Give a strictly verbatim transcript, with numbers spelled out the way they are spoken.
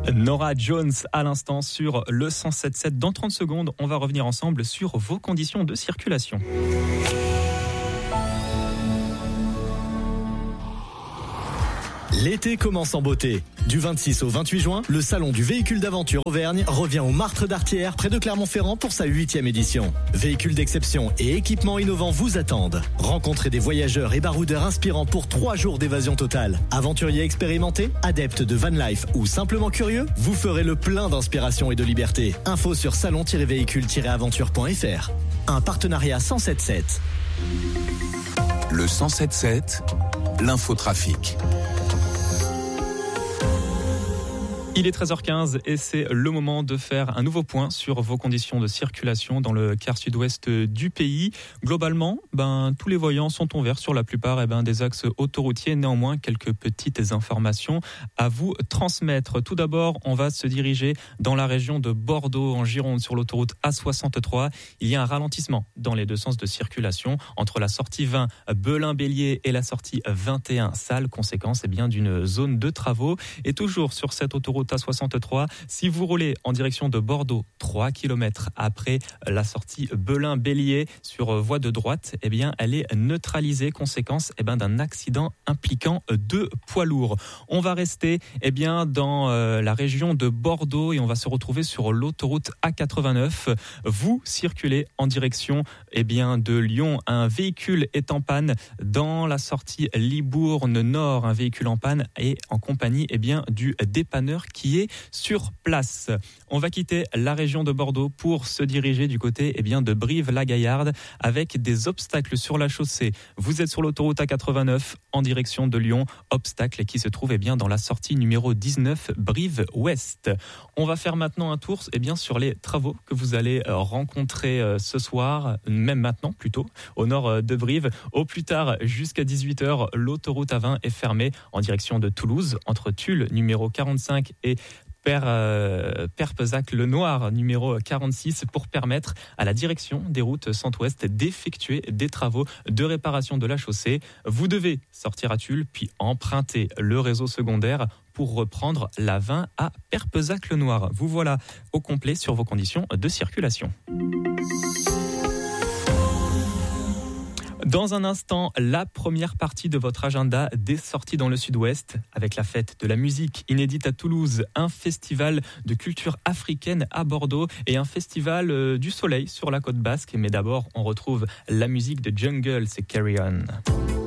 Norah Jones à l'instant sur le cent sept sept. Dans trente secondes, on va revenir ensemble sur vos conditions de circulation. L'été commence en beauté. Du vingt-six au vingt-huit juin, le salon du véhicule d'aventure Auvergne revient au Martre d'Artière, près de Clermont-Ferrand, pour sa huitième édition. Véhicules d'exception et équipements innovants vous attendent. Rencontrez des voyageurs et baroudeurs inspirants pour trois jours d'évasion totale. Aventuriers expérimentés, adeptes de van life ou simplement curieux, vous ferez le plein d'inspiration et de liberté. Info sur salon tiret véhicule tiret aventure point f r. Un partenariat cent sept sept. Le cent sept sept, l'infotrafic. Il est treize heures quinze et c'est le moment de faire un nouveau point sur vos conditions de circulation dans le quart sud-ouest du pays. Globalement, ben, tous les voyants sont en vert sur la plupart eh ben, des axes autoroutiers. Néanmoins, quelques petites informations à vous transmettre. Tout d'abord, on va se diriger dans la région de Bordeaux, en Gironde, sur l'autoroute A soixante-trois. Il y a un ralentissement dans les deux sens de circulation entre la sortie vingt Belin-Bélier et la sortie vingt et un Salles, conséquence eh bien, d'une zone de travaux. Et toujours sur cette autoroute A soixante-trois, si vous roulez en direction de Bordeaux, trois kilomètres après la sortie Belin-Bélier sur voie de droite, eh bien, elle est neutralisée, conséquence eh bien, d'un accident impliquant deux poids lourds. On va rester eh bien, dans euh, la région de Bordeaux et on va se retrouver sur l'autoroute A quatre-vingt-neuf. Vous circulez en direction eh bien, de Lyon. Un véhicule est en panne dans la sortie Libourne Nord. Un véhicule en panne est en compagnie eh bien, du dépanneur qui est sur place. On va quitter la région de Bordeaux pour se diriger du côté eh bien, de Brive-la-Gaillarde avec des obstacles sur la chaussée. Vous êtes sur l'autoroute A quatre-vingt-neuf en direction de Lyon, obstacle qui se trouve eh bien, dans la sortie numéro dix-neuf Brive-Ouest. On va faire maintenant un tour eh bien, sur les travaux que vous allez rencontrer ce soir, même maintenant plutôt, au nord de Brive. Au plus tard, jusqu'à dix-huit heures, l'autoroute A vingt est fermée en direction de Toulouse, entre Tulle, numéro quarante-cinq, et Per, euh, Perpezac-le-Noir, numéro quarante-six, pour permettre à la direction des routes centre-ouest d'effectuer des travaux de réparation de la chaussée. Vous devez sortir à Tulle, puis emprunter le réseau secondaire pour reprendre la vingt à Perpezac-le-Noir. Vous voilà au complet sur vos conditions de circulation. Dans un instant, la première partie de votre agenda des sorties dans le sud-ouest, avec la fête de la musique inédite à Toulouse, un festival de culture africaine à Bordeaux et un festival du soleil sur la côte basque. Mais d'abord, on retrouve la musique de Jungle, c'est Carry On.